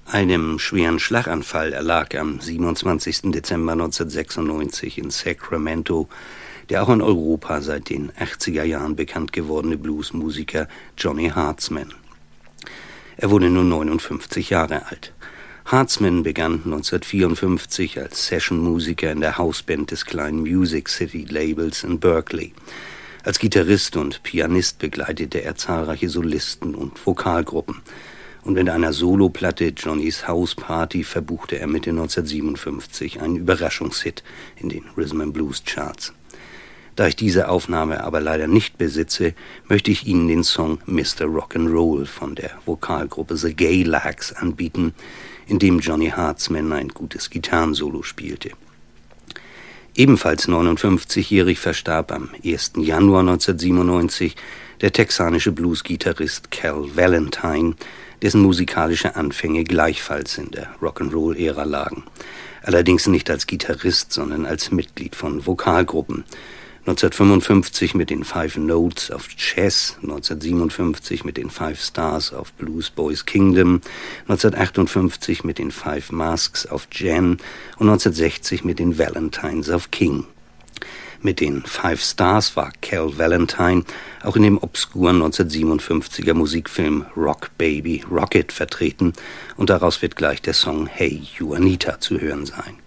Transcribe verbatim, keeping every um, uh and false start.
Einem schweren Schlaganfall erlag am siebenundzwanzigsten Dezember neunzehnhundertsechsundneunzig in Sacramento der auch in Europa seit den achtziger Jahren bekannt gewordene Bluesmusiker Johnny Hartzman. Er wurde nur neunundfünfzig Jahre alt. Hartzman begann neunzehnhundertvierundfünfzig als Sessionmusiker in der Hausband des kleinen Music City Labels in Berkeley. Als Gitarrist und Pianist begleitete er zahlreiche Solisten und Vokalgruppen. Und mit einer Soloplatte Johnny's House Party verbuchte er Mitte neunzehnhundertsiebenundfünfzig einen Überraschungshit in den Rhythm and Blues Charts. Da ich diese Aufnahme aber leider nicht besitze, möchte ich Ihnen den Song Mister Rock'n'Roll von der Vokalgruppe The Gaylags anbieten, in dem Johnny Hartzman ein gutes Gitarrensolo spielte. Ebenfalls neunundfünfzigjährig verstarb am ersten Januar neunzehnhundertsiebenundneunzig der texanische Bluesgitarrist Cal Valentine, dessen musikalische Anfänge gleichfalls in der Rock'n'Roll-Ära lagen. Allerdings nicht als Gitarrist, sondern als Mitglied von Vokalgruppen. neunzehnhundertfünfundfünfzig mit den Five Notes of Chess, neunzehnhundertsiebenundfünfzig mit den Five Stars of Blues Boys Kingdom, neunzehnhundertachtundfünfzig mit den Five Masks of Jan und neunzehnhundertsechzig mit den Valentines of King. Mit den Five Stars war Cal Valentine auch in dem obskuren neunzehnhundertsiebenundfünfziger Musikfilm Rock Baby Rocket vertreten und daraus wird gleich der Song Hey Juanita zu hören sein.